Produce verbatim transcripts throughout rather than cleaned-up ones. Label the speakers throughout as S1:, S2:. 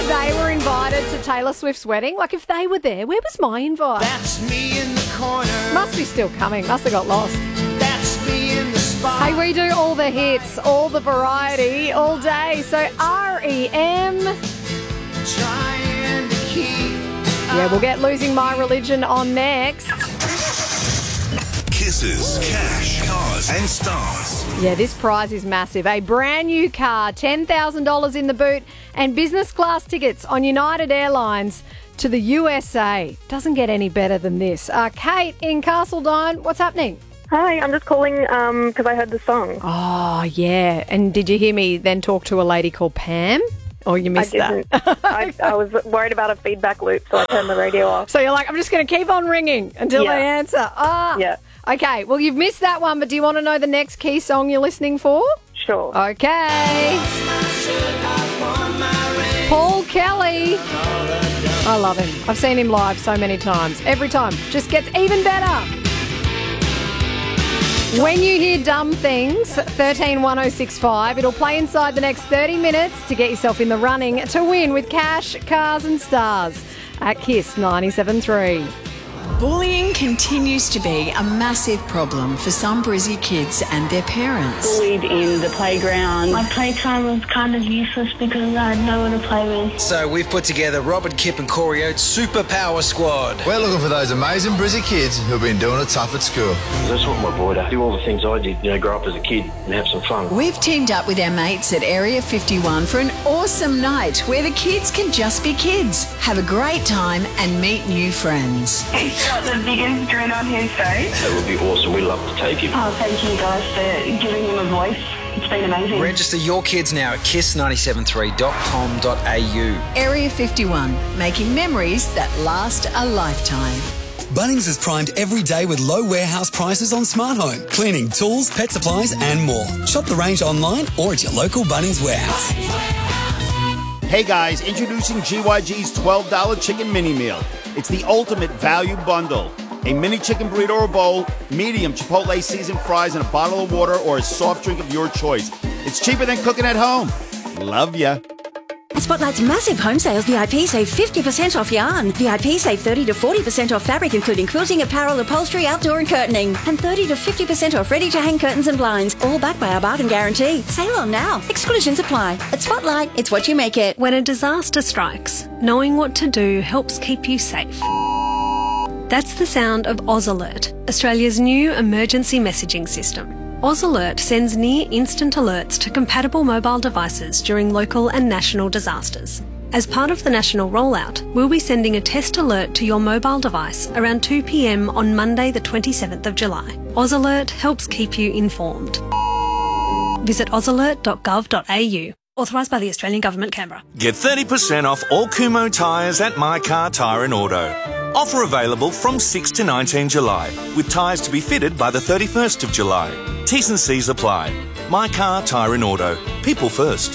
S1: they were invited to Taylor Swift's wedding? Like, if they were there, where was my invite?
S2: That's me in the corner.
S1: Must be still coming. Must have got lost.
S2: That's me in the spot.
S1: Hey, we do all the hits, all the variety, all day. So R E M.
S2: Trying to keep.
S1: Yeah, we'll get Losing My Religion on next.
S3: Kisses, cash, cars and stars.
S1: Yeah, this prize is massive. A brand new car, ten thousand dollars in the boot, and business class tickets on United Airlines to the U S A. Doesn't get any better than this. Uh, Kate in Castledine, what's happening?
S4: Hi, I'm just calling because I heard the song.
S1: Oh, yeah. And did you hear me then talk to a lady called Pam? Or you missed
S4: I didn't.
S1: that?
S4: I, I was worried about a feedback loop, so I turned the radio off.
S1: So you're like, I'm just going to keep on ringing until
S4: Yeah.
S1: they answer. Ah.
S4: Yeah.
S1: Okay, well, you've missed that one, but do you want to know the next key song you're listening for?
S4: Sure.
S1: Okay. Paul Kelly. I love him. I've seen him live so many times. Every time. Just gets even better. When you hear Dumb Things, thirteen one oh six five, it'll play inside the next thirty minutes to get yourself in the running to win with cash, cars and stars at Kiss ninety-seven point three.
S5: Bullying continues to be a massive problem for some Brizzy kids and their parents.
S6: Bullied in the playground. My playtime was kind of useless because I had no one to play with.
S7: So we've put together Robert, Kip and Corey Oates' Super Power Squad.
S8: We're looking for those amazing Brizzy kids who've been doing it tough at school.
S9: I just want my boy to do all the things I did, you know, grow up as a kid and have some fun.
S5: We've teamed up with our mates at Area fifty-one for an awesome night where the kids can just be kids, have a great time and meet new friends.
S6: He's got the biggest grin on his face.
S9: That would be awesome. We'd love to take him.
S6: Oh, thank you guys for giving him a voice. It's been amazing.
S7: Register your kids now at kiss nine seven three dot com dot a u.
S5: Area fifty-one, making memories that last a lifetime.
S10: Bunnings is primed every day with low warehouse prices on smart home, cleaning, tools, pet supplies and more. Shop the range online or at your local Bunnings warehouse.
S11: Hey guys, introducing G Y G's twelve dollar chicken mini meal. It's the ultimate value bundle. A mini chicken burrito or bowl, medium Chipotle seasoned fries and a bottle of water or a soft drink of your choice. It's cheaper than cooking at home. Love ya.
S12: At Spotlight's massive home sales, V I P save fifty percent off yarn. V I P save thirty to forty percent off fabric, including quilting, apparel, upholstery, outdoor and curtaining. And thirty to fifty percent off ready-to-hang curtains and blinds, all backed by our bargain guarantee. Sale on now. Exclusions apply. At Spotlight, it's what you make it.
S13: When a disaster strikes, knowing what to do helps keep you safe. That's the sound of Oz Alert, Australia's new emergency messaging system. Oz Alert sends near-instant alerts to compatible mobile devices during local and national disasters. As part of the national rollout, we'll be sending a test alert to your mobile device around two p m on Monday the twenty-seventh of July. Oz Alert helps keep you informed. Visit oz alert dot gov dot a u. Authorised by the Australian Government, Canberra.
S14: Get thirty percent off all Kumo tyres at My Car Tyre and Auto. Offer available from sixth to nineteenth July, with tyres to be fitted by the thirty-first of July. T's and C's apply. My Car Tyre and Auto. People first.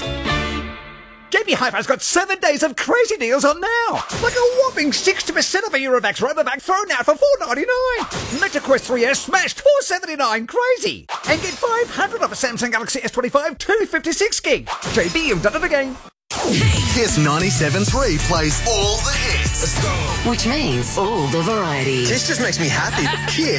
S15: J B Hi-Fi's got seven days of crazy deals on now. Like a whopping sixty percent of a Eurovax Robovac thrown out for four ninety-nine. MetaQuest three S smashed four seventy-nine. Crazy. And get five hundred off a Samsung Galaxy S twenty-five two fifty-six gig. J B, you've done it again.
S3: Kiss ninety-seven point three plays all the hits. Let's go.
S16: Which means all the variety.
S3: This just makes me happy. Kiss.